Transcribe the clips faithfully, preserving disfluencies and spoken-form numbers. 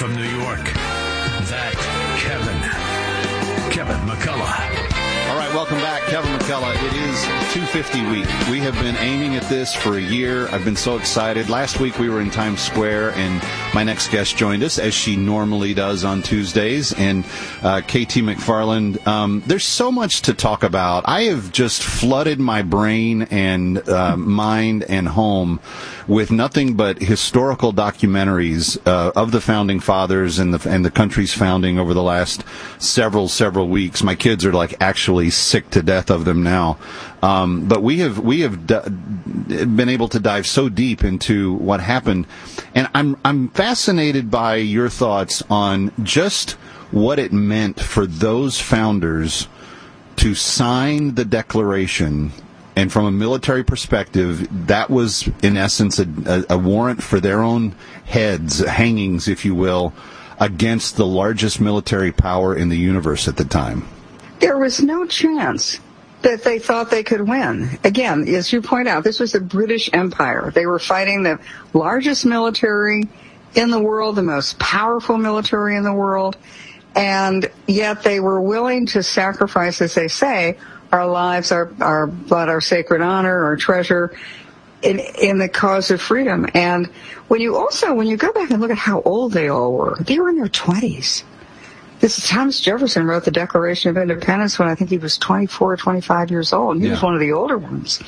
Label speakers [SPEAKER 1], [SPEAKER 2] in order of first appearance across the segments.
[SPEAKER 1] from New York, that Kevin, Kevin McCullough.
[SPEAKER 2] All right, welcome back, Kevin McCullough. It is two fifty week. We have been aiming at this for a year. I've been so excited. Last week we were in Times Square, and my next guest joined us, as she normally does on Tuesdays, and uh, K T McFarland. Um, there's so much to talk about. I have just flooded my brain and uh, mind and home with nothing but historical documentaries uh, of the Founding Fathers and the and the country's founding over the last several, several weeks. My kids are like actually sick to death of them now. Um, but we have we have d- been able to dive so deep into what happened, and I'm I'm fascinated by your thoughts on just what it meant for those founders to sign the Declaration. And from a military perspective, that was, in essence, a, a, a warrant for their own heads, hangings, if you will, against the largest military power in the universe at the time.
[SPEAKER 3] There was no chance that they thought they could win. Again, as you point out, this was the British Empire. They were fighting the largest military in the world, the most powerful military in the world, and yet they were willing to sacrifice, as they say, our lives, our, our blood, our sacred honor, our treasure in, in the cause of freedom. And when you also, when you go back and look at how old they all were, they were in their twenties. This is Thomas Jefferson wrote the Declaration of Independence when I think he was twenty-four or twenty-five years old. And he yeah. was one of the older ones.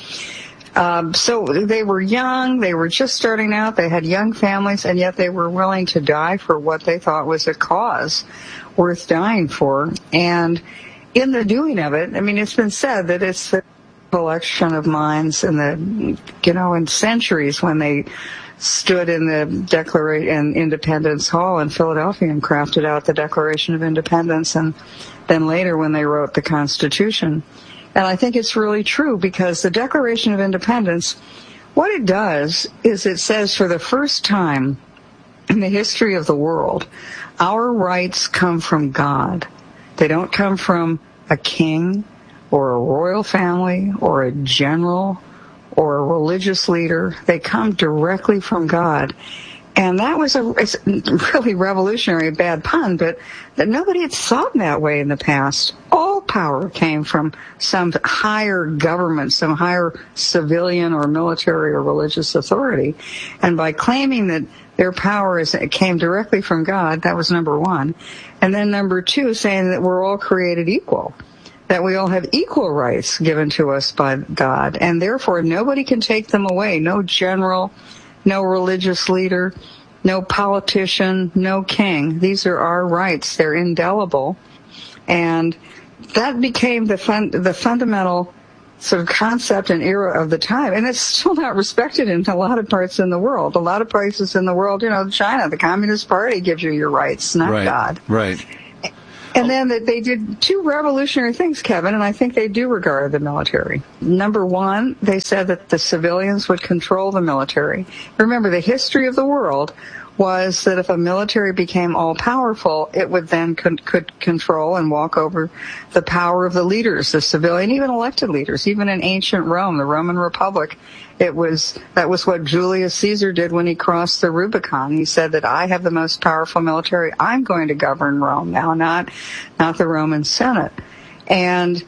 [SPEAKER 3] Um, so they were young, they were just starting out, they had young families, and yet they were willing to die for what they thought was a cause worth dying for. And in the doing of it, I mean, it's been said that it's the collection of minds in the, you know, in centuries when they stood in the Declaration in Independence Hall in Philadelphia and crafted out the Declaration of Independence, and then later when they wrote the Constitution. And I think it's really true, because the Declaration of Independence, what it does is it says for the first time in the history of the world, our rights come from God. They don't come from a king or a royal family or a general or a religious leader. They come directly from God. And that was a it's really revolutionary, a bad pun, but that nobody had thought that way in the past. All power came from some higher government, some higher civilian or military or religious authority. And by claiming that their power is, it came directly from God, that was number one. And then number two, saying that we're all created equal, that we all have equal rights given to us by God, and therefore nobody can take them away. No general, no religious leader, no politician, no king. These are our rights. They're indelible. And that became the fun, the fundamental sort of concept and era of the time. And it's still not respected in a lot of parts in the world. A lot of places in the world, you know, China, the Communist Party gives you your rights, not
[SPEAKER 2] right,
[SPEAKER 3] God.
[SPEAKER 2] Right.
[SPEAKER 3] And then they did two revolutionary things, Kevin, and I think they do regard the military. Number one, they said that the civilians would control the military. Remember, the history of the world was that if a military became all-powerful, it would then con- could control and walk over the power of the leaders, the civilian, even elected leaders. Even in ancient Rome, the Roman Republic, it was that was what Julius Caesar did when he crossed the Rubicon. He said that I have the most powerful military. I'm going to govern Rome now, not not the Roman Senate. And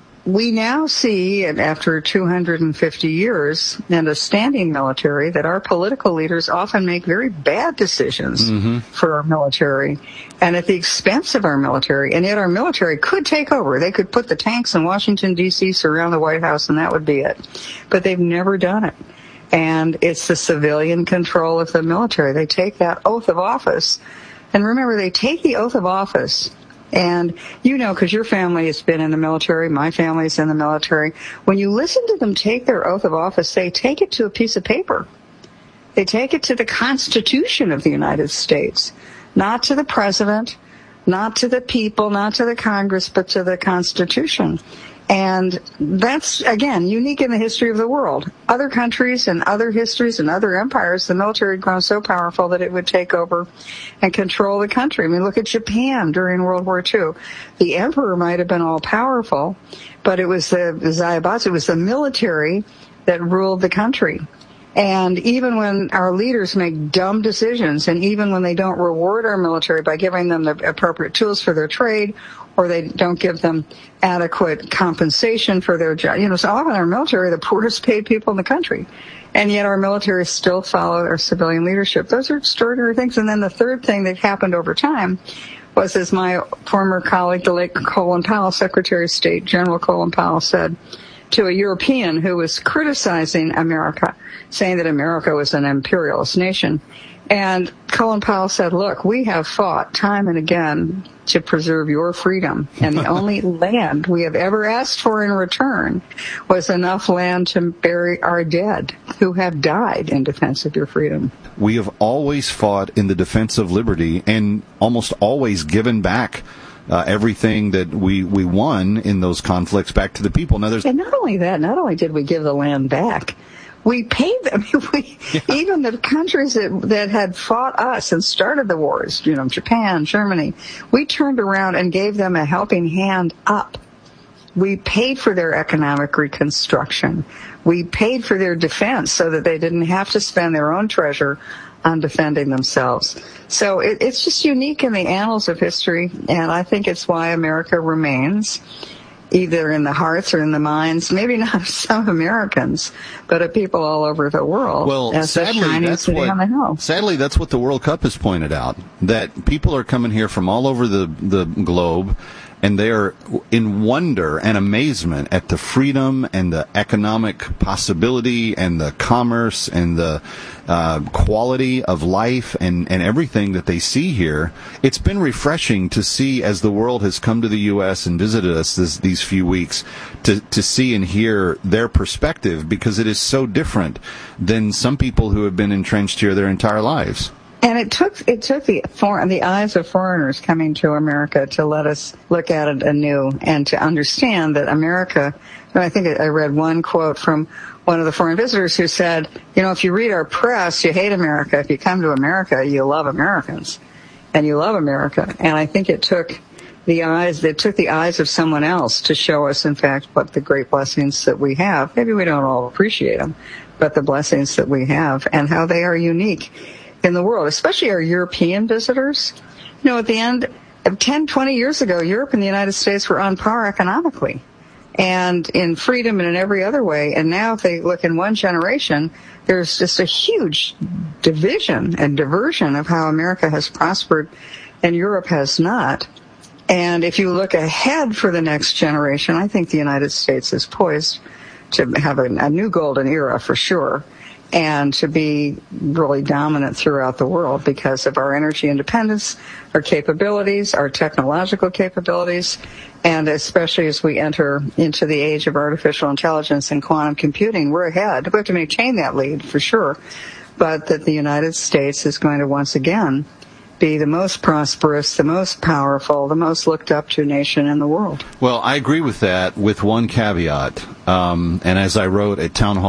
[SPEAKER 3] we now see, after two hundred fifty years and a standing military, that our political leaders often make very bad decisions mm-hmm. for our military and at the expense of our military. And yet our military could take over. They could put the tanks in Washington, D C, surround the White House, and that would be it. But they've never done it. And it's the civilian control of the military. They take that oath of office. And remember, they take the oath of office. And you know, because your family has been in the military, my family's in the military, when you listen to them take their oath of office, they take it to a piece of paper. They take it to the Constitution of the United States, not to the president, not to the people, not to the Congress, but to the Constitution. And that's, again, unique in the history of the world. Other countries and other histories and other empires, the military had grown so powerful that it would take over and control the country. I mean, look at Japan during World War Two. The emperor might have been all-powerful, but it was the Zaibatsu, it was the military that ruled the country. And even when our leaders make dumb decisions, and even when they don't reward our military by giving them the appropriate tools for their trade, or they don't give them adequate compensation for their job, you know, so often our military are the poorest paid people in the country. And yet our military still follow our civilian leadership. Those are extraordinary things. And then the third thing that happened over time was, as my former colleague, the late Colin Powell, Secretary of State General Colin Powell, said to a European who was criticizing America, saying that America was an imperialist nation. And Colin Powell said, look, we have fought time and again to preserve your freedom. And the only land we have ever asked for in return was enough land to bury our dead who have died in defense of your freedom.
[SPEAKER 2] We have always fought in the defense of liberty and almost always given back Uh, everything that we, we won in those conflicts back to the people. Now, there's
[SPEAKER 3] and not only that, not only did we give the land back, we paid them. I mean, we, yeah. Even the countries that, that had fought us and started the wars, you know, Japan, Germany, we turned around and gave them a helping hand up. We paid for their economic reconstruction. We paid for their defense so that they didn't have to spend their own treasure on defending themselves. So it, it's just unique in the annals of history, and I think it's why America remains, either in the hearts or in the minds, maybe not of some Americans, but of people all over the world.
[SPEAKER 2] Well,
[SPEAKER 3] as
[SPEAKER 2] sadly,
[SPEAKER 3] a shining
[SPEAKER 2] that's
[SPEAKER 3] city
[SPEAKER 2] what,
[SPEAKER 3] on the hill.
[SPEAKER 2] sadly, that's what the World Cup has pointed out, that people are coming here from all over the, the globe, and they are in wonder and amazement at the freedom and the economic possibility and the commerce and the uh, quality of life and, and everything that they see here. It's been refreshing to see, as the world has come to the U S and visited us this, these few weeks, to, to see and hear their perspective, because it is so different than some people who have been entrenched here their entire lives.
[SPEAKER 3] And it took it took the for, the eyes of foreigners coming to America to let us look at it anew and to understand that America. I think I read one quote from one of the foreign visitors who said, you know, if you read our press, you hate America. If you come to America, you love Americans, and you love America. And I think it took the eyes it took the eyes of someone else to show us, in fact, what the great blessings that we have. Maybe we don't all appreciate them, but the blessings that we have and how they are unique in the world, especially our European visitors. You know, at the end of ten, twenty years ago, Europe and the United States were on par economically and in freedom and in every other way. And now if they look in one generation, there's just a huge division and diversion of how America has prospered and Europe has not. And if you look ahead for the next generation, I think the United States is poised to have a, a new golden era for sure, and to be really dominant throughout the world because of our energy independence, our capabilities, our technological capabilities, and especially as we enter into the age of artificial intelligence and quantum computing, we're ahead. We have to maintain that lead for sure, but that the United States is going to once again be the most prosperous, the most powerful, the most looked up to nation in the world.
[SPEAKER 2] Well, I agree with that with one caveat, um, and as I wrote at Town Hall